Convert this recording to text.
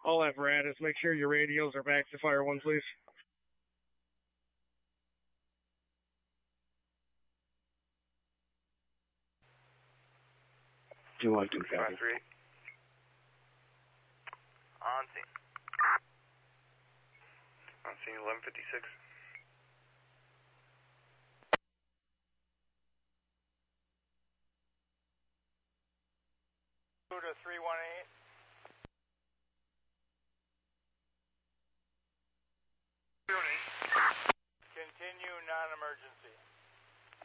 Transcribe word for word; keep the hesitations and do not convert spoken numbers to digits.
All apparatus, make sure your radios are back to fire one, please. two one two, copy. five three eight. On scene. On scene eleven fifty-six. Two to three one eight.